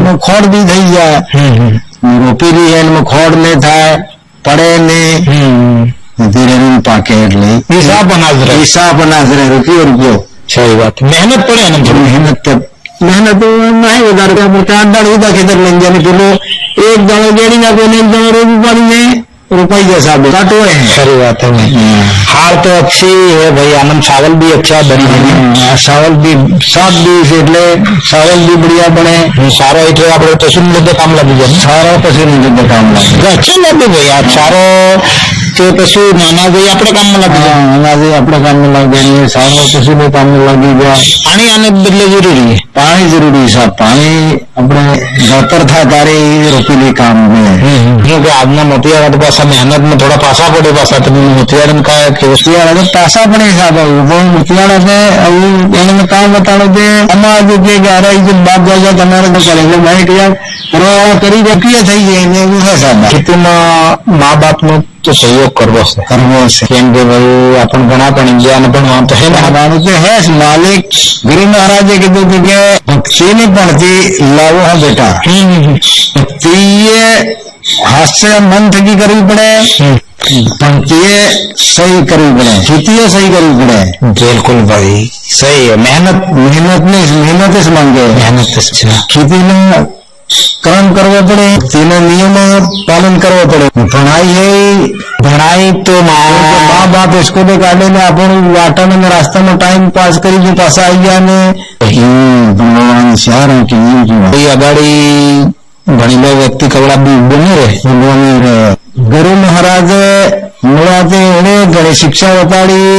में खोड़ भी थी जाए रोपी रही है इनमें खोड़ नहीं था पड़े ने धीरे धीरे पाके એટલે हिसाब अनाज रहे रुपयो सही बात मेहनत पड़े ना मेहनत नहीं વધારે આપણે આડા ઉદા ખેતર લઈને જાય પેલો એક દાણો ગેડી નાખો ને એક દાણો રોપી પાડીને रुपये जैसा काटो है। सही बात है हाल तो अच्छी है भाई आनंद चावल भी अच्छा बने चावल भी सात बीस એટલે चावल भी बढ़िया बने सारो એટલે આપણે પશુ ને કામ લાગી જાય सारो पशु ने काम लागे अच्छा लगे भाई यार सारो के पशु नाना भाई अपने काम में लगी जाए अनाज अपने काम में लग जाए सारो पशु ने काम में लगी जाए पानी आने बदले जरूरी है पानी जरूरी है पानी अपने गतर था तारे रोपीले काम में क्योंकि आजना मोतिया तो पासा मेहनत में थोड़ा पासा पड़े पासा तो मोतियारन का मोतियारा पासा पड़े हिसाब वो मोतियारा से इन्होंने काम बताने दे समाज के गारा जो बाप जाजा तुम्हारे तो करेंगे भाई क्या करी रखिए थी ये वो है साहब खेती में माँ बाप ने तो सहयोग करवो से केम के भाई अपन घणा पण इंडिया ने पण वां तो है ना तो है मालिक गुरु महाराज कीधु के भक्ति नहीं पड़ती लावो है बेटा भक्ति हास्य मन थकी करवी पड़े भक्ति सही करवी पड़े खेती सही करवी पड़े बिल्कुल भाई सही है मेहनत से मांगे खेती में काम करवा पड़े तीनों नियमों पालन करवा पड़े भणाई तो माँ बाप इसको भी काटे ने अपन वाटा में रास्ता में टाइम पास करी जो पासा आई गया ने भगवान शहर की अगाड़ी भणेलो व्यक्ति कवड़ा भी बने रहे गुरु महाराज मुड़ाते घणी शिक्षा बताड़ी